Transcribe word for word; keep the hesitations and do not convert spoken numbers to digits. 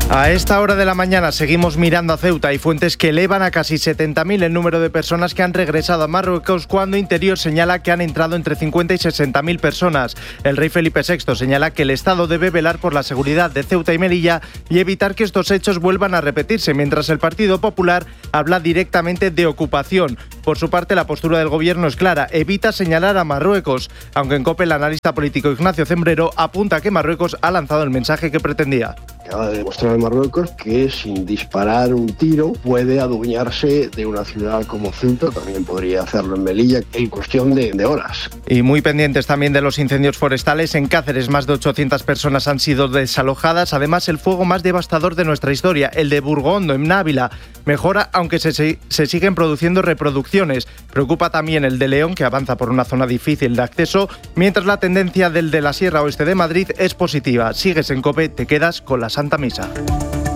A esta hora de la mañana seguimos mirando a Ceuta. Hay fuentes que elevan a casi setenta mil el número de personas que han regresado a Marruecos, cuando Interior señala que han entrado entre cincuenta y sesenta mil personas. El rey Felipe sexto señala que el Estado debe velar por la seguridad de Ceuta y Melilla y evitar que estos hechos vuelvan a repetirse, mientras el Partido Popular habla directamente de ocupación. Por su parte, la postura del gobierno es clara: evita señalar a Marruecos, aunque en COPE el analista político Ignacio Cembrero apunta que Marruecos ha lanzado el mensaje que pretendía. Acaba de demostrar en Marruecos que sin disparar un tiro puede adueñarse de una ciudad como Ceuta, también podría hacerlo en Melilla, en cuestión de, de horas. Y muy pendientes también de los incendios forestales. En Cáceres más de ochocientas personas han sido desalojadas. Además, el fuego más devastador de nuestra historia, el de Burgondo, en Návila, mejora, aunque se, se siguen produciendo reproducciones. Preocupa también el de León, que avanza por una zona difícil de acceso, mientras la tendencia del de la Sierra Oeste de Madrid es positiva. Sigues en COPE, te quedas con la Santa Misa.